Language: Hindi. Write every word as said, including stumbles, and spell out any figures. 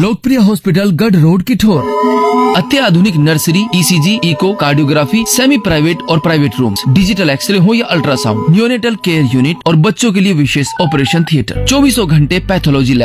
लोकप्रिय हॉस्पिटल गढ़ रोड किठोर। अत्याधुनिक nursery, ECG, eco, cardiography, semi private और प्राइवेट रूम्स, डिजिटल एक्सरे हो या अल्ट्रासाउंड, न्यूनेटल केयर यूनिट और बच्चों के लिए विशेष ऑपरेशन थिएटर, चौबीसों घंटे पैथोलॉजी लैब।